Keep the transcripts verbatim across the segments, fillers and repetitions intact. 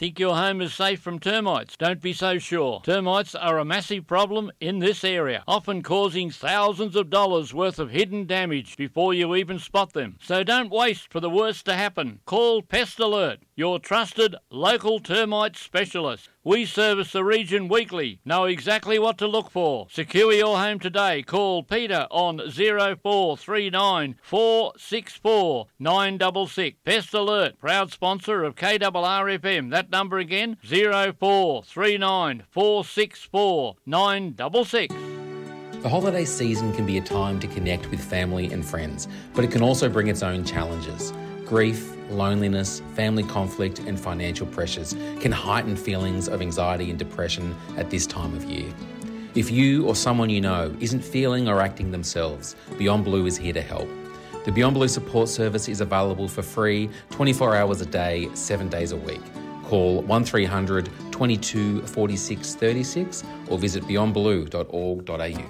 Think your home is safe from termites? Don't be so sure. Termites are a massive problem in this area, often causing thousands of dollars worth of hidden damage before you even spot them. So don't waste for the worst to happen. Call Pest Alert, your trusted local termite specialist. We service the region weekly. Know exactly what to look for. Secure your home today. Call Peter on zero four three nine four six four nine six six. Pest Alert, proud sponsor of K R R F M. That number again, zero four three nine four six four nine six six. The holiday season can be a time to connect with family and friends, but it can also bring its own challenges. Grief, loneliness, family conflict and financial pressures can heighten feelings of anxiety and depression at this time of year. If you or someone you know isn't feeling or acting themselves, Beyond Blue is here to help. The Beyond Blue support service is available for free twenty-four hours a day, seven days a week. Call one three hundred twenty-two forty-six thirty-six or visit beyond blue dot org dot a u.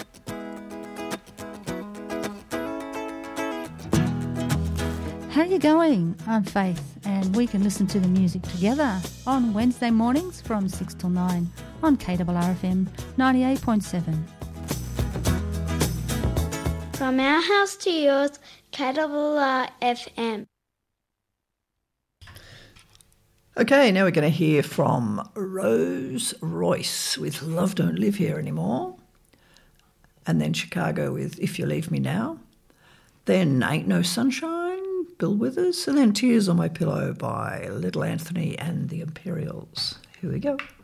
How you going? I'm Faith, and we can listen to the music together on Wednesday mornings from six till nine on K R R F M ninety-eight point seven. From our house to yours, K R R F M. Okay, now we're going to hear from Rose Royce with Love Don't Live Here Anymore, and then Chicago with If You Leave Me Now, then Ain't No Sunshine, Bill Withers, and then Tears on My Pillow by Little Anthony and the Imperials. Here we go.